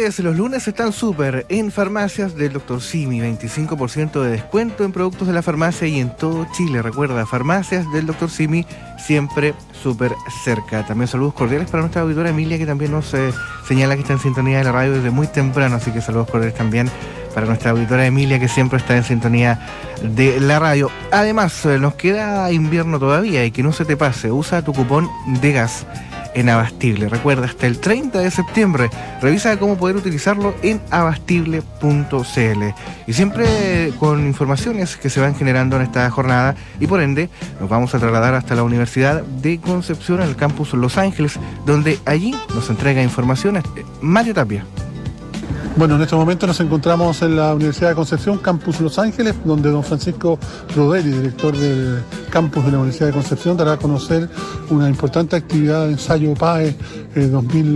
Ustedes los lunes están súper en farmacias del Dr. Simi, 25% de descuento en productos de la farmacia y en todo Chile. Recuerda, farmacias del Dr. Simi, siempre súper cerca. También saludos cordiales para nuestra auditora Emilia, que también nos señala que está en sintonía de la radio desde muy temprano, así que saludos cordiales también para nuestra auditora Emilia, que siempre está en sintonía de la radio. Además, nos queda invierno todavía y que no se te pase, usa tu cupón de gas en Abastible. Recuerda, hasta el 30 de septiembre, revisa cómo poder utilizarlo en abastible.cl. Y siempre con informaciones que se van generando en esta jornada, y por ende nos vamos a trasladar hasta la Universidad de Concepción, en el campus Los Ángeles, donde allí nos entrega informaciones Mario Tapia. Bueno, en este momento nos encontramos en la Universidad de Concepción, Campus Los Ángeles, donde don Francisco Roderi, director del campus de la Universidad de Concepción, dará a conocer una importante actividad de ensayo PAE 2020.